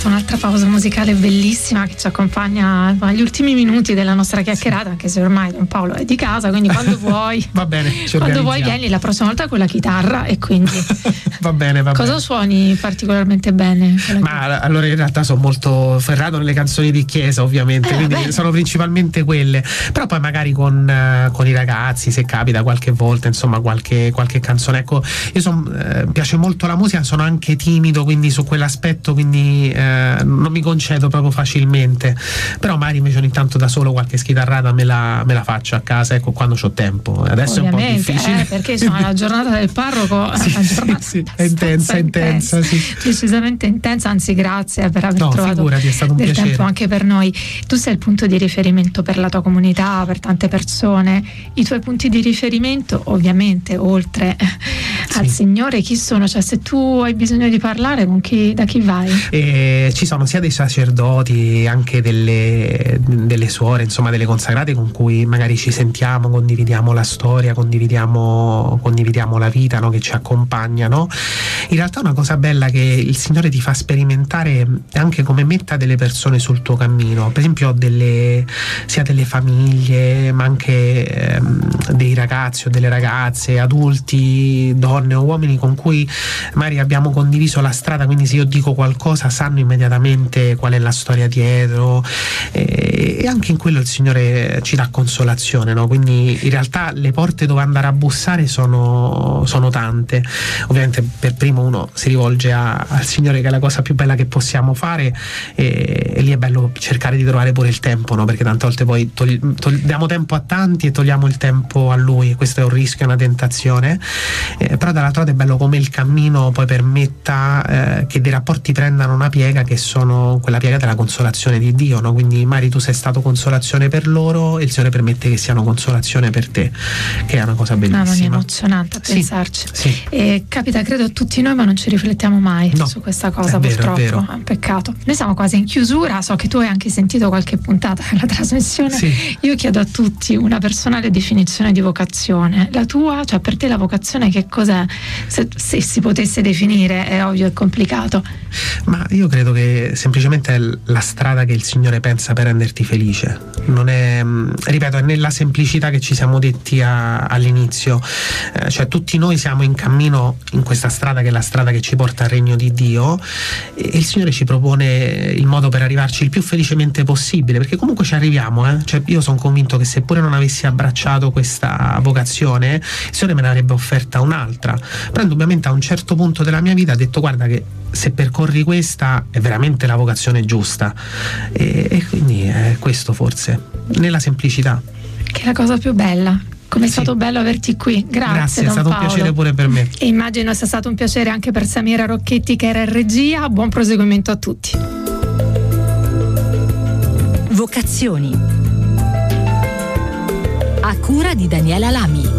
arrivata un'altra pausa musicale bellissima che ci accompagna agli ultimi minuti della nostra chiacchierata, anche se ormai Don Paolo è di casa, quindi quando vuoi va bene, quando vuoi vieni la prossima volta con la chitarra e quindi va bene. Cosa suoni particolarmente bene? Ma allora in realtà sono molto ferrato nelle canzoni di chiesa, ovviamente, quindi sono principalmente quelle, però poi magari con i ragazzi, se capita qualche volta, insomma qualche canzone. Ecco, io piace molto la musica, sono anche timido, quindi su quell'aspetto, quindi non mi concedo proprio facilmente, però magari invece ogni tanto da solo qualche schitarrata me la faccio a casa, ecco, quando c'ho tempo. Adesso ovviamente, è un po' difficile perché insomma la giornata del parroco sì, è intensa, sì. Decisamente intensa, anzi grazie per aver trovato figurati, è stato un piacere. Tempo anche per noi. Tu sei il punto di riferimento per la tua comunità, per tante persone. I tuoi punti di riferimento, ovviamente, oltre al Signore, chi sono? Cioè, se tu hai bisogno di parlare, da chi vai? Ci sono sia dei sacerdoti, anche delle suore, insomma delle consacrate con cui magari ci sentiamo, condividiamo la storia, condividiamo la vita, no, che ci accompagnano. In realtà una cosa bella che il Signore ti fa sperimentare è anche come metta delle persone sul tuo cammino, per esempio sia delle famiglie, ma anche dei ragazzi o delle ragazze, adulti, donne o uomini con cui magari abbiamo condiviso la strada, quindi se io dico qualcosa sanno immediatamente qual è la storia dietro, e anche in quello il Signore ci dà consolazione, no? Quindi in realtà le porte dove andare a bussare sono tante. Ovviamente per primo uno si rivolge al Signore, che è la cosa più bella che possiamo fare, e lì è bello cercare di trovare pure il tempo, no? Perché tante volte poi diamo tempo a tanti e togliamo il tempo a Lui, e questo è un rischio, è una tentazione, però dall'altro lato è bello come il cammino poi permetta che dei rapporti prendano una piega, che sono quella piega della consolazione di Dio, no? Quindi magari tu sei stato consolazione per loro e il Signore permette che siano consolazione per te, che è una cosa bellissima. È emozionante a pensarci. Sì. E capita credo a tutti noi, ma non ci riflettiamo mai su questa cosa, purtroppo. È un peccato. Noi siamo quasi in chiusura, so che tu hai anche sentito qualche puntata della trasmissione. Io chiedo a tutti una personale definizione di vocazione. La tua, cioè per te la vocazione che cos'è? Se si potesse definire, è ovvio, è complicato. Ma io credo che semplicemente è la strada che il Signore pensa per renderti felice. Non è, ripeto, è nella semplicità che ci siamo detti all'inizio, cioè tutti noi siamo in cammino in questa strada, che è la strada che ci porta al regno di Dio, e il Signore ci propone il modo per arrivarci il più felicemente possibile, perché comunque ci arriviamo, cioè io sono convinto che seppure non avessi abbracciato questa vocazione, il Signore me ne avrebbe offerta un'altra, però indubbiamente a un certo punto della mia vita ha detto: guarda che se percorri questa è veramente la vocazione giusta, e quindi è questo, forse, nella semplicità, che è la cosa più bella. Com'è stato bello averti qui, grazie è stato Paolo. Un piacere pure per me, e immagino sia stato un piacere anche per Samira Rocchetti, che era in regia. Buon proseguimento a tutti. Vocazioni a cura di Daniela Lami.